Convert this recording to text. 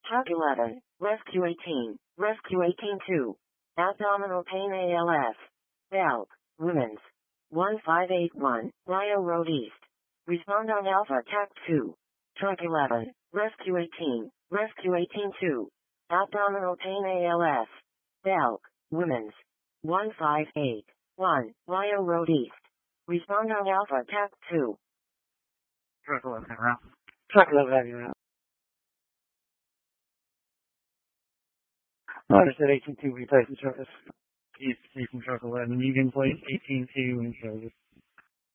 Truck 11, Rescue 18, Rescue 18-2. Abdominal pain ALS. Elk, Women's. 1581, Rio Road East. Respond on Alpha TAC 2. Truck 11, Rescue 18, Rescue 18-2. Abdominal pain ALS. Elk, Women's. 1581, Rio Road East. Respond on Alpha TAC 2. Truck 11, route. Truck 11, you're out. Understood 18-2, replace the service. East Station Truck 11, Union Plate 18-2 in service.